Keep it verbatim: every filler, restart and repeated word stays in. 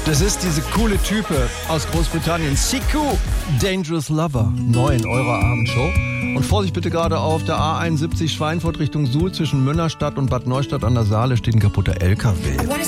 Das ist diese coole Type aus Großbritannien. Siku, Dangerous Lover. Neu in eurer Abendshow. Und Vorsicht bitte, gerade auf der A einundsiebzig Schweinfurt Richtung Suhl zwischen Münnerstadt und Bad Neustadt an der Saale steht ein kaputter L K W.